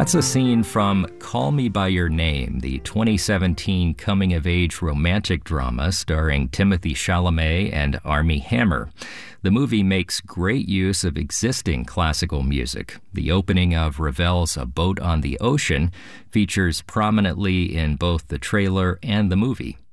That's a scene from Call Me By Your Name, the 2017 coming-of-age romantic drama starring Timothée Chalamet and Armie Hammer. The movie makes great use of existing classical music. The opening of Ravel's A Boat on the Ocean features prominently in both the trailer and the movie.